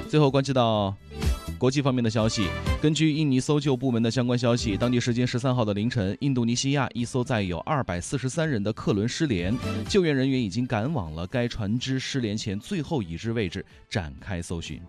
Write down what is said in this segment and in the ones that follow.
最后关注到国际方面的消息，根据印尼搜救部门的相关消息，当地时间13号的凌晨，印度尼西亚一艘载有243人的客轮失联，救援人员已经赶往了该船只失联前最后已知位置展开搜寻。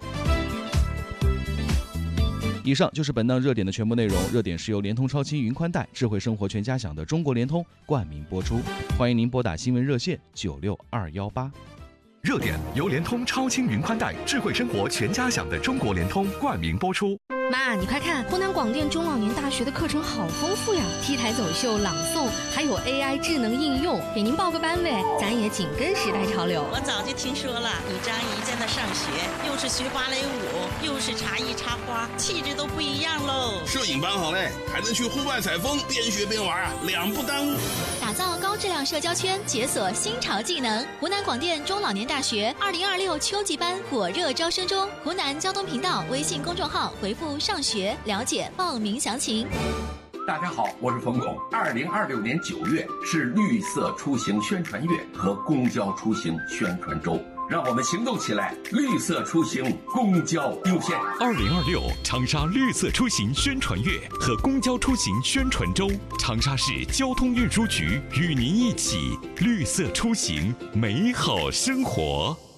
以上就是本档热点的全部内容。热点是由联通超轻云宽带智慧生活全家享的中国联通冠名播出，欢迎您拨打新闻热线96218。 热点由联通超轻云宽带智慧生活全家享的中国联通冠名播出。 妈，你快看，湖南广电中老年大学的课程好丰富呀，T台走秀、朗诵，还有 AI 智能应用，给您报个班呗，咱也紧跟时代潮流。 我早就听说了，一张一件的上学，又是学芭蕾舞，又是茶艺插花，气质都不一样喽。 摄影班好嘞，还能去户外采风，边学边玩啊，两不耽误。 打造高质量社交圈，解锁新潮技能。湖南广电中老年大学2026秋季班火热招生中，湖南交通频道微信公众号回复上学了解报名详情。 大家好，我是冯巩。2026年9月是绿色出行宣传月和公交出行宣传周，让我们行动起来，绿色出行公交优先。 2026长沙绿色出行宣传月和公交出行宣传周，长沙市交通运输局与您一起绿色出行，美好生活。